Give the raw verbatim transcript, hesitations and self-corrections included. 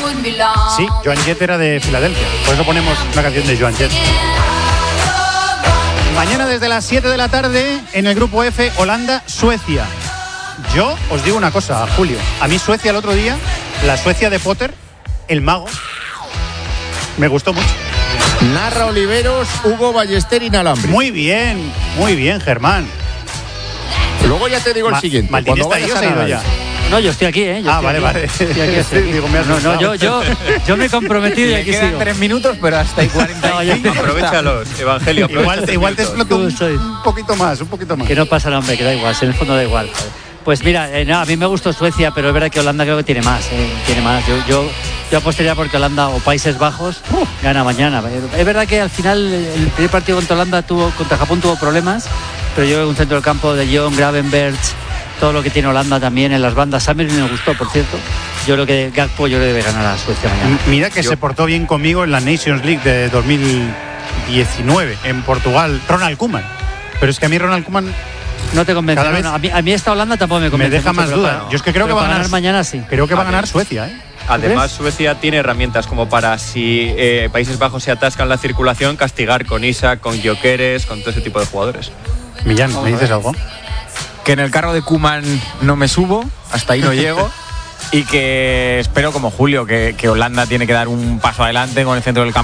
Sí, Joan Jett era de Filadelfia. Por eso ponemos una canción de Joan Jett. Mañana desde las siete de la tarde en el grupo F, Holanda-Suecia. Yo os digo una cosa, Julio. A mí Suecia el otro día, la Suecia de Potter, el mago, me gustó mucho. Narra Oliveros, Hugo Ballester Inalambre. Muy bien, muy bien, Germán. Luego ya te digo Ma- el siguiente. Martín Cuando está ahí, vayas ¿o a se ha ido nadar. ya? No, yo estoy aquí, ¿eh? Yo Ah, estoy vale, aquí. vale. Estoy aquí, estoy aquí. Digo, me has No, no, yo, asustado. yo, yo me he comprometido y Le aquí quedan sigo. tres minutos, pero hasta ahí cuarenta y cinco. Aprovechalos, Evangelio. Igual, aprovecha igual te estos exploto ¿Cómo un, soy? un poquito más, un poquito más. Que no pasa nada, hombre, que da igual, en el fondo da igual. Pues mira, eh, no, a mí me gustó Suecia, pero es verdad que Holanda creo que tiene más, eh, tiene más. Yo, yo, yo apostaría porque Holanda o Países Bajos uh, gana mañana. Es verdad que al final el primer partido contra Holanda tuvo, contra Japón tuvo problemas, pero yo creo que un centro del campo de John, Gravenberch, todo lo que tiene Holanda también en las bandas. Samir me gustó, por cierto. Yo creo que Gakpo yo creo que debe ganar a Suecia mañana. M- Mira que Yo- se portó bien conmigo en la Nations League de dos mil diecinueve en Portugal, Ronald Koeman. Pero es que a mí Ronald Koeman No te convence. Cada No, vez no, a, mí, a mí esta Holanda tampoco me me convence. deja mucho, más pero duda. para- Yo es que creo que pero va a para ganar mañana sí. Creo que va a A ver. ganar Suecia, ¿eh? Además, ¿Crees? Suecia tiene herramientas como para, si eh, Países Bajos se atascan la circulación, castigar con Isak, con Gyökeres, con todo ese tipo de jugadores. Millán, ¿me dices algo? Que en el carro de Koeman no me subo, hasta ahí no llego. Y que espero, como Julio, que, que Holanda tiene que dar un paso adelante con el centro del campo.